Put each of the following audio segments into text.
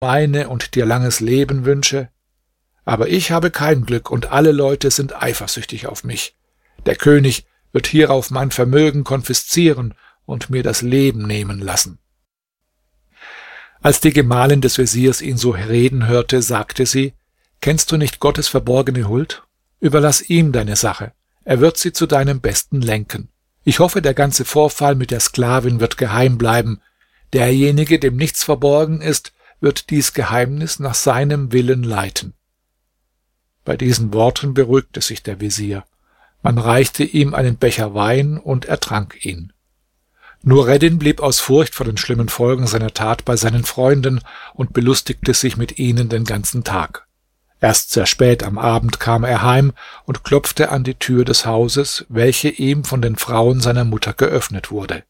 meine und dir langes Leben wünsche? Aber ich habe kein Glück, und alle Leute sind eifersüchtig auf mich. Der König wird hierauf mein Vermögen konfiszieren und mir das Leben nehmen lassen.« Als die Gemahlin des Wesirs ihn so reden hörte, sagte sie: »Kennst du nicht Gottes verborgene Huld? Überlass ihm deine Sache. Er wird sie zu deinem Besten lenken. Ich hoffe, der ganze Vorfall mit der Sklavin wird geheim bleiben. Derjenige, dem nichts verborgen ist, wird dies Geheimnis nach seinem Willen leiten.« Bei diesen Worten beruhigte sich der Wesir. Man reichte ihm einen Becher Wein, und er trank ihn. Nureddin blieb aus Furcht vor den schlimmen Folgen seiner Tat bei seinen Freunden und belustigte sich mit ihnen den ganzen Tag. Erst sehr spät am Abend kam er heim und klopfte an die Tür des Hauses, welche ihm von den Frauen seiner Mutter geöffnet wurde.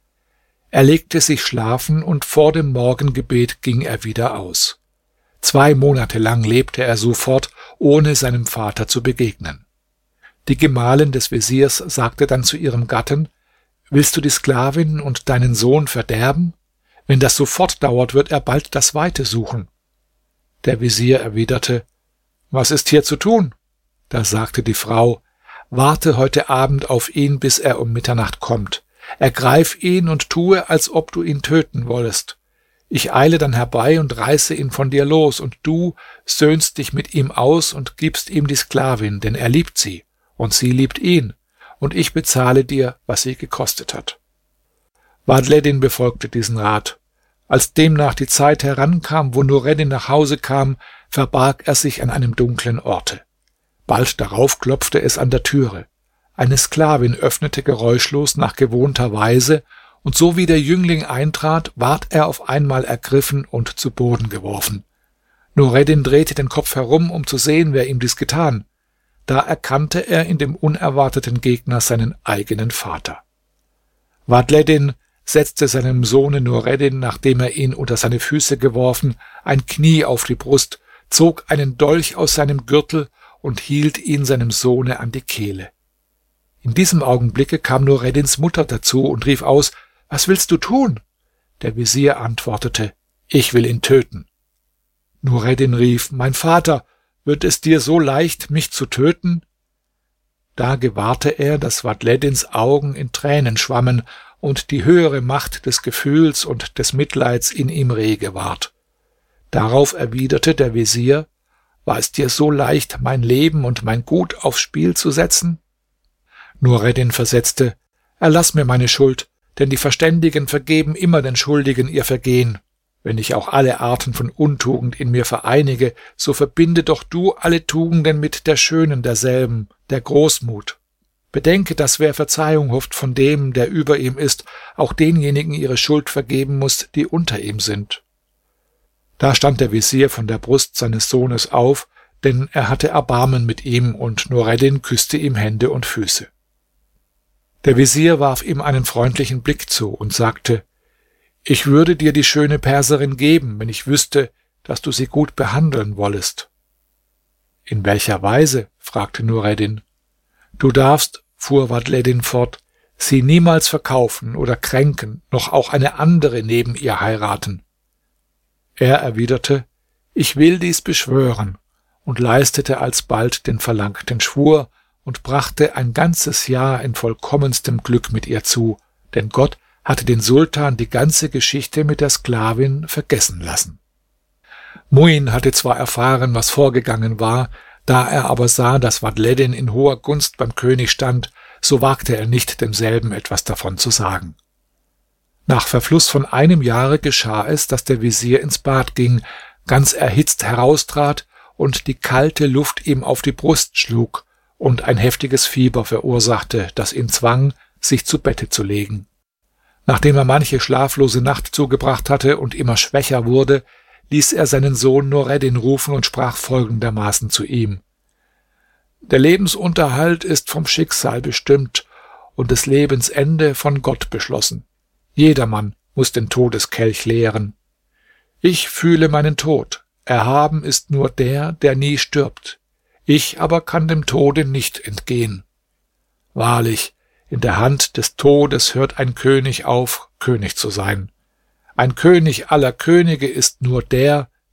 Er legte sich schlafen, und vor dem Morgengebet ging er wieder aus. 2 Monate lang lebte er so fort, ohne seinem Vater zu begegnen. Die Gemahlin des Wesirs sagte dann zu ihrem Gatten: »Willst du die Sklavin und deinen Sohn verderben? Wenn das so fortdauert, wird er bald das Weite suchen.« Der Wesir erwiderte: »Was ist hier zu tun?« Da sagte die Frau: »Warte heute Abend auf ihn, bis er um Mitternacht kommt. Ergreif ihn und tue, als ob du ihn töten wollest. Ich eile dann herbei und reiße ihn von dir los, und du söhnst dich mit ihm aus und gibst ihm die Sklavin, denn er liebt sie, und sie liebt ihn, und ich bezahle dir, was sie gekostet hat.« Vadhleddin befolgte diesen Rat. Als demnach die Zeit herankam, wo Nureddin nach Hause kam, verbarg er sich an einem dunklen Orte. Bald darauf klopfte es an der Türe. Eine Sklavin öffnete geräuschlos nach gewohnter Weise, und so wie der Jüngling eintrat, ward er auf einmal ergriffen und zu Boden geworfen. Nureddin drehte den Kopf herum, um zu sehen, wer ihm dies getan. Da erkannte er in dem unerwarteten Gegner seinen eigenen Vater. Vadhleddin setzte seinem Sohne Nureddin, nachdem er ihn unter seine Füße geworfen, ein Knie auf die Brust, zog einen Dolch aus seinem Gürtel und hielt ihn seinem Sohne an die Kehle. In diesem Augenblicke kam Nureddins Mutter dazu und rief aus: »Was willst du tun?« Der Wesir antwortete: »Ich will ihn töten.« Nureddin rief: »Mein Vater, wird es dir so leicht, mich zu töten?« Da gewahrte er, dass Vadhleddins Augen in Tränen schwammen und die höhere Macht des Gefühls und des Mitleids in ihm rege ward. Darauf erwiderte der Wesir: »War es dir so leicht, mein Leben und mein Gut aufs Spiel zu setzen?« Nureddin versetzte: »Erlass mir meine Schuld, denn die Verständigen vergeben immer den Schuldigen ihr Vergehen. Wenn ich auch alle Arten von Untugend in mir vereinige, so verbinde doch du alle Tugenden mit der schönen derselben, der Großmut. Bedenke, dass wer Verzeihung hofft von dem, der über ihm ist, auch denjenigen ihre Schuld vergeben muss, die unter ihm sind.« Da stand der Wesir von der Brust seines Sohnes auf, denn er hatte Erbarmen mit ihm, und Nureddin küsste ihm Hände und Füße. Der Wesir warf ihm einen freundlichen Blick zu und sagte: »Ich würde dir die schöne Perserin geben, wenn ich wüsste, dass du sie gut behandeln wollest.« »In welcher Weise?« fragte Nureddin. »Du darfst«, fuhr Vadhleddin fort, »sie niemals verkaufen oder kränken, noch auch eine andere neben ihr heiraten.« Er erwiderte: »Ich will dies beschwören«, und leistete alsbald den verlangten Schwur und brachte ein ganzes Jahr in vollkommenstem Glück mit ihr zu, denn Gott hatte den Sultan die ganze Geschichte mit der Sklavin vergessen lassen. Muin hatte zwar erfahren, was vorgegangen war, da er aber sah, dass Vadhleddin in hoher Gunst beim König stand, so wagte er nicht, demselben etwas davon zu sagen. Nach Verfluss von 1 Jahre geschah es, dass der Wesir ins Bad ging, ganz erhitzt heraustrat und die kalte Luft ihm auf die Brust schlug und ein heftiges Fieber verursachte, das ihn zwang, sich zu Bette zu legen. Nachdem er manche schlaflose Nacht zugebracht hatte und immer schwächer wurde, ließ er seinen Sohn Nureddin rufen und sprach folgendermaßen zu ihm: »Der Lebensunterhalt ist vom Schicksal bestimmt und des Lebens Ende von Gott beschlossen. Jedermann muss den Todeskelch leeren. Ich fühle meinen Tod. Erhaben ist nur der, der nie stirbt. Ich aber kann dem Tode nicht entgehen. Wahrlich, in der Hand des Todes hört ein König auf, König zu sein. Ein König aller Könige ist nur der,